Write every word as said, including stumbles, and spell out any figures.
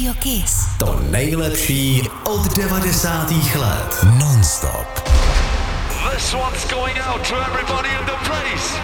Radio Kiss. To nejlepší od devadesátých let. Non-stop. This one's going out to everybody in the place.